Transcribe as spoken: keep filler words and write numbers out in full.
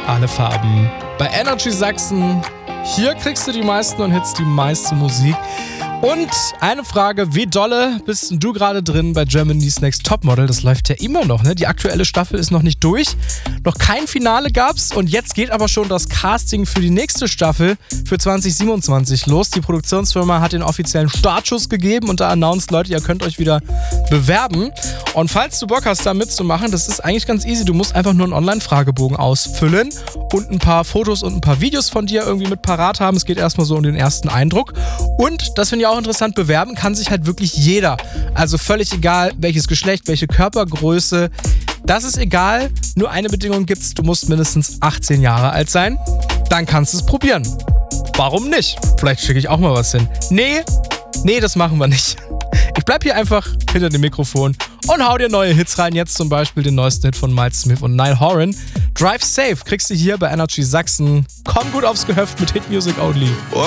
alle Farben. Bei Energy Sachsen, hier kriegst du die meisten und Hits, die meiste Musik. Und eine Frage, wie dolle bist du gerade drin bei Germany's Next Topmodel? Das läuft ja immer noch, ne? Die aktuelle Staffel ist noch nicht durch. Noch kein Finale gab's und jetzt geht aber schon das Casting für die nächste Staffel für zwanzig siebenundzwanzig los. Die Produktionsfirma hat den offiziellen Startschuss gegeben und da announced, Leute, ihr könnt euch wieder bewerben. Und falls du Bock hast, da mitzumachen, das ist eigentlich ganz easy. Du musst einfach nur einen Online-Fragebogen ausfüllen und ein paar Fotos und ein paar Videos von dir irgendwie mit parat haben. Es geht erstmal so um den ersten Eindruck. Und das finde ich auch interessant, bewerben kann sich halt wirklich jeder. Also völlig egal, welches Geschlecht, welche Körpergröße. Das ist egal. Nur eine Bedingung gibt's, du musst mindestens achtzehn Jahre alt sein. Dann kannst du es probieren. Warum nicht? Vielleicht schicke ich auch mal was hin. Nee, nee, das machen wir nicht. Ich bleib hier einfach hinter dem Mikrofon und hau dir neue Hits rein. Jetzt zum Beispiel den neuesten Hit von Miles Smith und Niall Horan. Drive Safe kriegst du hier bei Energy Sachsen. Komm gut aufs Gehöft mit Hit Music Only.